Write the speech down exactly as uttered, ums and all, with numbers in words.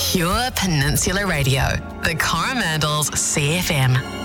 Pure Peninsula Radio, the Coromandels C F M.